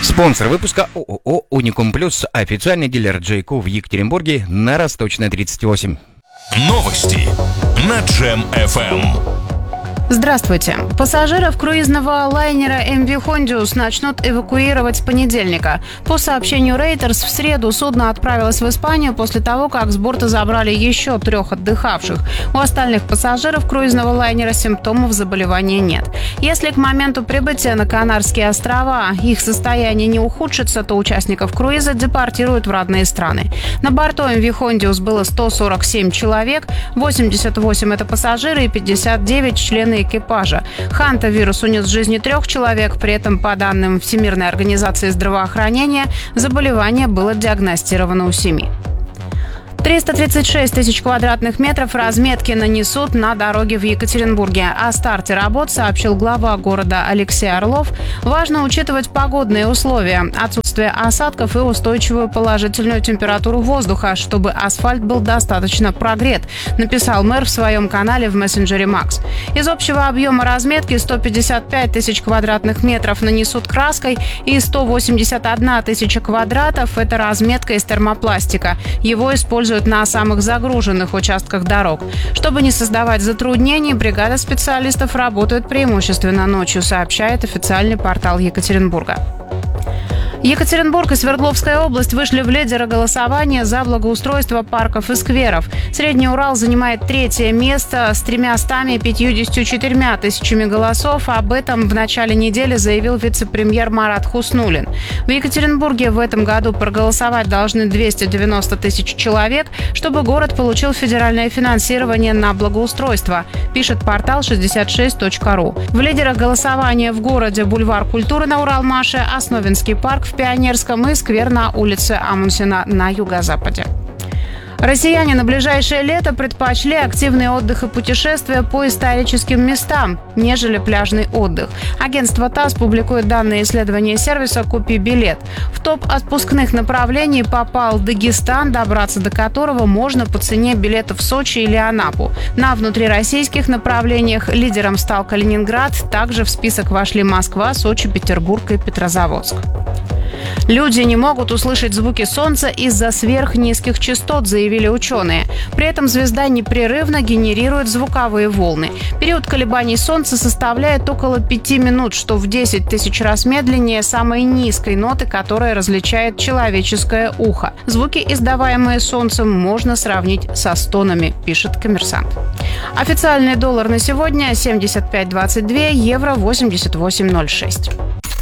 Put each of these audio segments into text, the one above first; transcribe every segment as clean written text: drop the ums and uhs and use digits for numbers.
Спонсор выпуска ООО «Уникум Плюс», официальный дилер Джейко в Екатеринбурге на Росточной 38. Новости на Джем FM. Здравствуйте. Пассажиров круизного лайнера MV Hondius начнут эвакуировать с понедельника. По сообщению Reuters, в среду судно отправилось в Испанию после того, как с борта забрали еще 3 отдыхавших. У остальных пассажиров круизного лайнера симптомов заболевания нет. Если к моменту прибытия на Канарские острова их состояние не ухудшится, то участников круиза депортируют в родные страны. На борту MV Hondius было 147 человек, 88 это пассажиры и 59 члены экипажа. Хантавирус унес жизни 3 человек, при этом, по данным Всемирной организации здравоохранения, заболевание было диагностировано у 7. 336 тысяч квадратных метров разметки нанесут на дороге в Екатеринбурге. О старте работ сообщил глава города Алексей Орлов. Важно учитывать погодные условия, отсутствие осадков и устойчивую положительную температуру воздуха, чтобы асфальт был достаточно прогрет, написал мэр в своем канале в мессенджере Макс. Из общего объема разметки 155 тысяч квадратных метров нанесут краской и 181 тысяча квадратов – это разметка из термопластика. Его используют на самых загруженных участках дорог. Чтобы не создавать затруднений, бригада специалистов работает преимущественно ночью, сообщает официальный портал Екатеринбурга. Екатеринбург и Свердловская область вышли в лидеры голосования за благоустройство парков и скверов. Средний Урал занимает 3-е место с 354 тысячами голосов. Об этом в начале недели заявил вице-премьер Марат Хуснуллин. В Екатеринбурге в этом году проголосовать должны 290 тысяч человек, чтобы город получил федеральное финансирование на благоустройство, пишет портал 66.ru. В лидерах голосования в городе бульвар культуры на Уралмаше, Основинский парк в Пионерском и сквер на улице Амундсена на юго-западе. Россияне на ближайшее лето предпочли активный отдых и путешествия по историческим местам, нежели пляжный отдых. Агентство ТАСС публикует данные исследования сервиса «Купи билет». В топ отпускных направлений попал Дагестан, добраться до которого можно по цене билетов в Сочи или Анапу. На внутрироссийских направлениях лидером стал Калининград. Также в список вошли Москва, Сочи, Петербург и Петрозаводск. Люди не могут услышать звуки Солнца из-за сверхнизких частот, заявили ученые. При этом звезда непрерывно генерирует звуковые волны. Период колебаний Солнца составляет около 5 минут, что в 10 тысяч раз медленнее самой низкой ноты, которая различает человеческое ухо. Звуки, издаваемые Солнцем, можно сравнить со стонами, пишет «Коммерсант». Официальный доллар на сегодня 75.22, евро 88.06.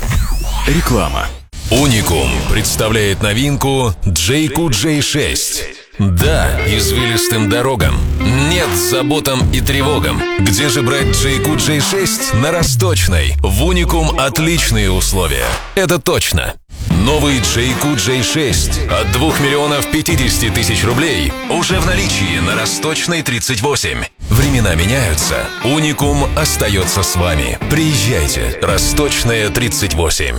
Реклама. Уникум представляет новинку Джейко J6. Да, извилистым дорогам. Нет заботам и тревогам. Где же брать Джейко J6? На Росточной. В Уникум отличные условия. Это точно. Новый Джейко J6 от 2 миллионов 50 тысяч рублей уже в наличии на Росточной 38. Времена меняются. Уникум остается с вами. Приезжайте. Росточная 38.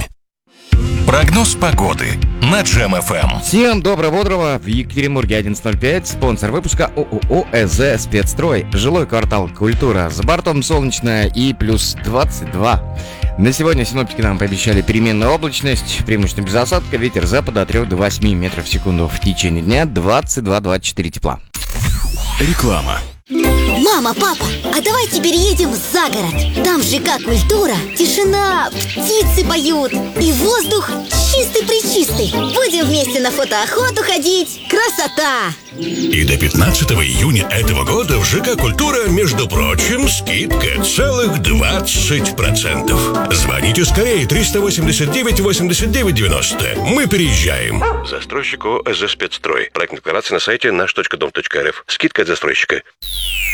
Прогноз погоды на Джем FM. Всем доброго-бодрого. В Екатеринбурге 11.05. Спонсор выпуска ООО «ЭЗ Спецстрой». Жилой квартал «Культура». За бортом солнечная и плюс 22. На сегодня синоптики нам пообещали переменную облачность, преимущественно без осадка, ветер запада от 3 до 8 метров в секунду. В течение дня 22-24 тепла. Реклама. Мама, папа, а давайте переедем за город. Там ЖК «Культура», тишина, птицы поют и воздух чистый-пречистый. Будем вместе на фотоохоту ходить. Красота! И до 15 июня этого года в ЖК «Культура», между прочим, скидка целых 20%. Звоните скорее 389 89 90. Мы переезжаем. Застройщик ООО «ЭЗ Спецстрой». Проект декларации на сайте наш.дом.рф. Скидка от застройщика.